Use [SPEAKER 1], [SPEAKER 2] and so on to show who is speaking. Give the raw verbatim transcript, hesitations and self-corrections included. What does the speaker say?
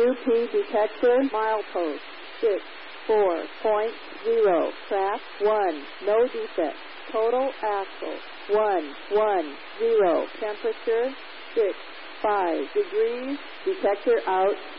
[SPEAKER 1] U P detector, milepost six four point zero, track one, no defect. Total axle one one zero, temperature six five degrees, detector out.